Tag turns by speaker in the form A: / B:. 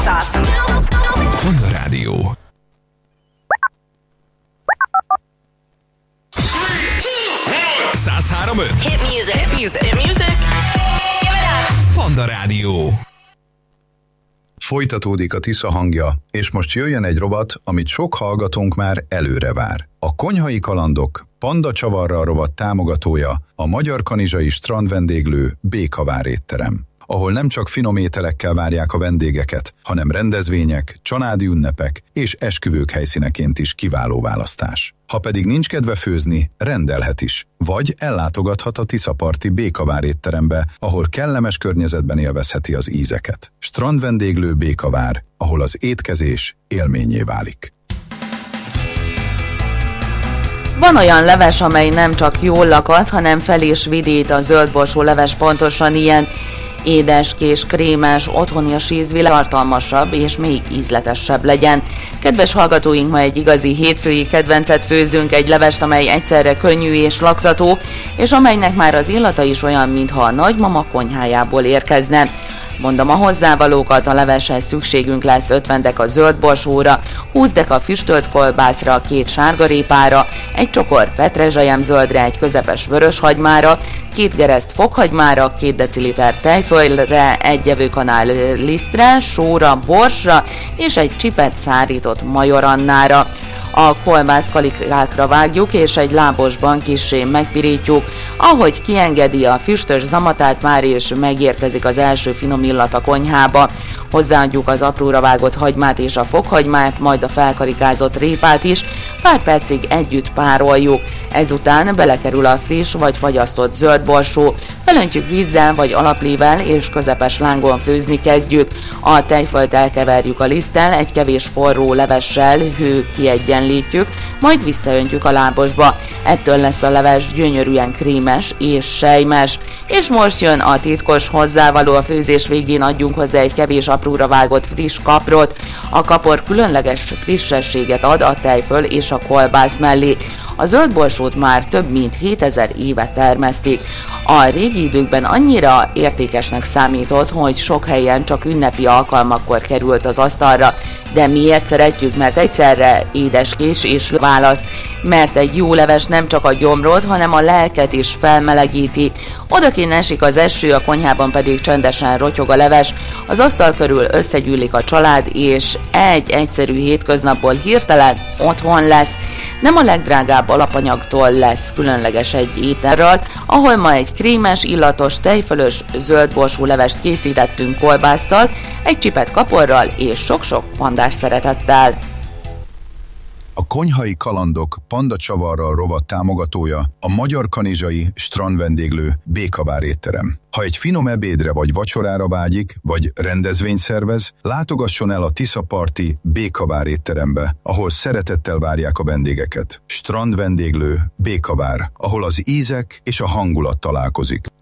A: awesome.
B: Honda Rádió.
A: Hit music. Hit music. Hit music. Give it up.
B: Honda Rádió.
C: Folytatódik a Tisza hangja, és most jöjjön egy rovat, amit sok hallgatónk már előre vár. A Konyhai Kalandok Panda Csavarral rovat támogatója a Magyar Kanizsai Strandvendéglő Békavár étterem, ahol nem csak finom ételekkel várják a vendégeket, hanem rendezvények, családi ünnepek és esküvők helyszíneként is kiváló választás. Ha pedig nincs kedve főzni, rendelhet is, vagy ellátogathat a Tiszaparti Békavár étterembe, ahol kellemes környezetben élvezheti az ízeket. Strandvendéglő Békavár, ahol az étkezés élménnyé válik.
D: Van olyan leves, amely nem csak jól lakad, hanem fel is vidít. A zöldborsó leves pontosan ilyen. Édeskés, krémes, otthoni a sízvilág tartalmasabb és még ízletesebb legyen. Kedves hallgatóink, ma egy igazi hétfői kedvencet főzünk, egy levest, amely egyszerre könnyű és laktató, és amelynek már az illata is olyan, mintha a nagymama konyhájából érkezne. Mondom a hozzávalókat, a leveshez szükségünk lesz 50 deka zöldborsóra, 20 deka füstölt kolbászra, 2 sárgarépára, egy csokor petrezselyemzöldre, egy közepes vöröshagymára, 2 gereszt fokhagymára, 2 deciliter tejfölre, egy evőkanál lisztre, sóra, borsra és egy csipet szárított majorannára. A kolbászt kalikákra vágjuk, és egy lábosban kissé megpirítjuk. Ahogy kiengedi a füstös zamatát, már is megérkezik az első finom illat a konyhába. Hozzáadjuk az apróra vágott hagymát és a fokhagymát, majd a felkarikázott répát is, pár percig együtt pároljuk. Ezután belekerül a friss vagy fagyasztott zöldborsó, felöntjük vízzel vagy alaplével és közepes lángon főzni kezdjük. A tejfölt elkeverjük a liszttel, egy kevés forró levessel kiegyenlítjük, majd visszaöntjük a lábosba. Ettől lesz a leves gyönyörűen krémes és sejmes. És most jön a titkos hozzávaló, a főzés végén adjunk hozzá egy kevés apróra vágott friss kaprot. A kapor különleges frissességet ad a tejföl és a kolbász mellé. A zöldborsót már több mint 7000 éve termesztik. A régi időkben annyira értékesnek számított, hogy sok helyen csak ünnepi alkalmakkor került az asztalra. De miért szeretjük? Mert egyszerre édeskés és választ, mert egy jó leves nem csak a gyomrot, hanem a lelket is felmelegíti. Odakint esik az eső, a konyhában pedig csendesen rotyog a leves, az asztal körül összegyűlik a család, és egy egyszerű hétköznapból hirtelen otthon lesz. Nem a legdrágább alapanyagtól lesz különleges egy ételről, ahol ma egy krémes, illatos, tejfölös zöldborsó levest készítettünk kolbásszal, egy csipet kaporral és sok-sok pandás szeretettel.
C: A Konyhai Kalandok Panda Csavarral rovat támogatója a Magyar Kanizsai Strandvendéglő Békavár étterem. Ha egy finom ebédre vagy vacsorára vágyik, vagy rendezvényt szervez, látogasson el a Tiszaparti Békavár étterembe, ahol szeretettel várják a vendégeket. Strandvendéglő Békavár, ahol az ízek és a hangulat találkozik.